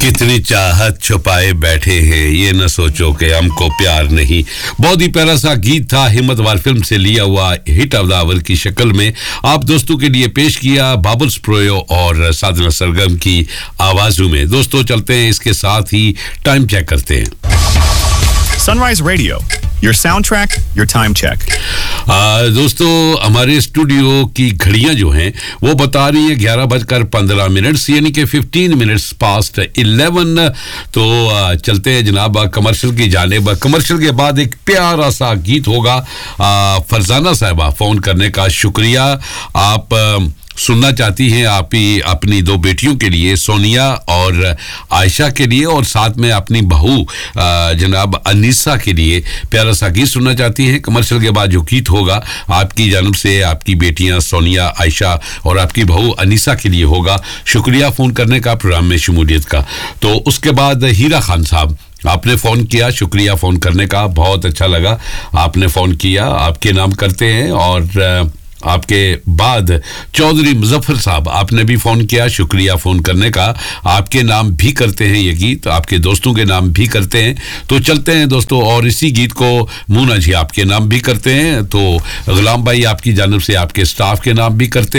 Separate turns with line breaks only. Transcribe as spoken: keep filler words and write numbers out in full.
कितनी चाहत छुपाए बैठे हैं, ये न सोचो कि हमको प्यार नहीं। बहुत ही प्यारा सा गीत था, हिम्मतवार फिल्म से लिया हुआ, हिट ऑफ द आवर की शक्ल में आप दोस्तों के लिए पेश किया बाबुल स्प्रोयो और साधना सरगम की आवाजों में। दोस्तों चलते हैं, इसके साथ ही टाइम चेक करते हैं।
Sunrise Radio, your soundtrack, your time check.
आ, दोस्तों हमारे स्टूडियो की घड़ियां जो हैं वो बता रही है ग्यारह बजकर पंद्रह मिनट यानी कि फिफ्टीन मिनट्स पास्ट इलेवन। तो आ, चलते हैं जनाब कमर्शियल की जानिब। कमर्शियल के बाद एक प्यारा सा गीत होगा। आ, फरजाना साहिबा फोन करने का शुक्रिया। आप आ, सुनना चाहती हैं आप ही अपनी दो बेटियों के लिए, सोनिया और आयशा के लिए, और साथ में अपनी बहू जनाब अनीसा के लिए प्यारा सा गीत सुनना चाहती हैं। कमर्शियल के बाद जो गीत होगा आपकी जानब से आपकी बेटियां सोनिया, आयशा और आपकी बहू अनीसा के लिए होगा। शुक्रिया फ़ोन करने का, प्रोग्राम में शमूलियत का। तो उसके बाद हीरा खान साहब, आपने फ़ोन किया, शुक्रिया फ़ोन करने का, बहुत अच्छा लगा आपने फ़ोन किया, आपके नाम करते हैं। और आपके बाद चौधरी मुजफ्फर साहब, आपने भी फ़ोन किया, शुक्रिया फ़ोन करने का, आपके नाम भी करते हैं ये गीत, आपके दोस्तों के नाम भी करते हैं। तो चलते हैं दोस्तों, और इसी गीत को मूना जी आपके नाम भी करते हैं, तो गुलाम भाई आपकी जानब से आपके स्टाफ के नाम भी करते हैं।